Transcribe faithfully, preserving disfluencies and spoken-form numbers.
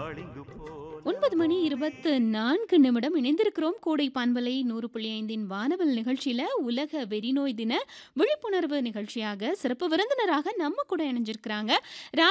ஒன்பது மணி இருபத்து நான்கு நிமிடம் இணைந்திருக்கிறோம். கோடை பண்பலை நூறு புள்ளி ஐந்தின் வானவல் நிகழ்ச்சியில உலக வெறிநோய் தின விழிப்புணர்வு நிகழ்ச்சியாக சிறப்பு விருந்தினராக நம்ம கூட இணைஞ்சிருக்கிறாங்க.